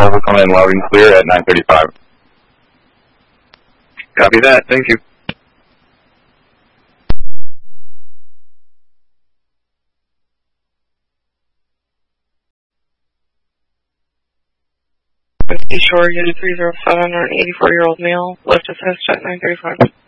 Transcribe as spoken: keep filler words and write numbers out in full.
Mobile coming in loud and clear at nine thirty-five. Copy that. Thank you. Shore, Unit three zero seven, or an eighty-four-year-old male, left assist at nine thirty-five.